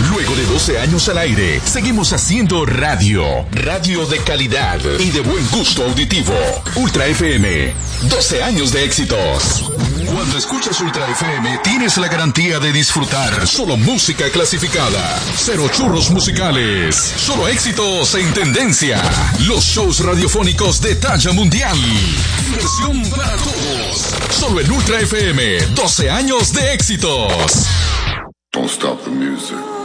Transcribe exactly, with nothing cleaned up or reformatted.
Luego de doce años al aire, seguimos haciendo radio. Radio de calidad y de buen gusto auditivo. Ultra F M. doce años de éxitos. Cuando escuchas Ultra F M, tienes la garantía de disfrutar solo música clasificada. Cero churros musicales. Solo éxitos en tendencia. Los shows radiofónicos de talla mundial. Diversión para todos. Solo en Ultra F M. doce años de éxitos. Don't stop the music.